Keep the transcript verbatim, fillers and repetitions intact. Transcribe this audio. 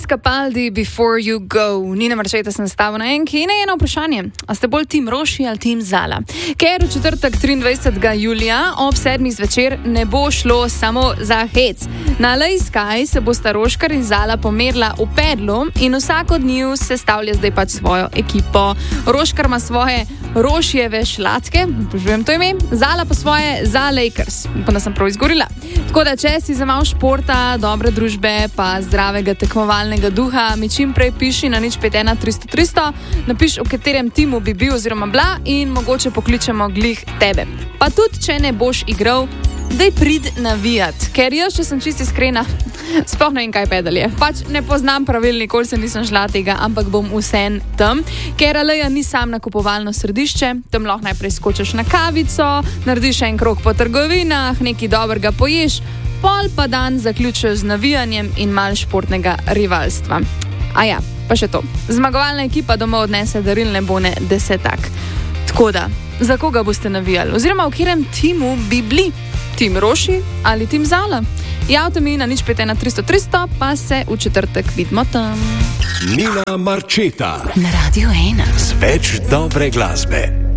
Capaldi, Before You Go. Nina Marčeta sem stavila na enki in eno vprašanje. A ste bolj tim Roši ali tim Zala? Ker v četrtek triindvajsetega julija ob sedmih zvečer ne bo šlo samo za hec. Na Lej Sky se bosta Roškar in Zala pomerila v pedlu in vsak od njiju sestavlja zdaj pač svojo ekipo. Roškar ima svoje Rošjeve šlacke, požujem to ime, Zala pa svoje za Lakers, pa da sem prav izgovorila. Tako da, če si za malo športa, dobre družbe, pa zdravega tekmovalnega duha, mi čim prej piši na nič pet ena tristo tristo, napiš, v katerem timu bi bil oziroma bila in mogoče pokličemo glih tebe. Pa tudi, če ne boš igral, daj prid navijat, ker jaz, če sem čisto iskrena, sploh ne vem, kaj pedal je. Pač ne poznam pravil, nikoli se nisem šla tega, ampak bom vsem tam, ker Aleja ni sam nakupovalno središče, tam lahko najprej skočiš na kavico, narediš en krog po trgovinah, nekaj dobrega poješ, pol pa dan zaključiš z navijanjem in malo športnega rivalstva. A ja, pa še to. Zmagovalna ekipa domov odnese darilne bone desetak. Tako da, za koga boste navijali? Oziroma, v katerem timu bi bili? Tim Roši ali tim Zala? Javite mi na nič pet ena tristo tristo, pa se v četrtek vidimo tam. Nina Marčeta na Radio ena. Z več dobre glasbe.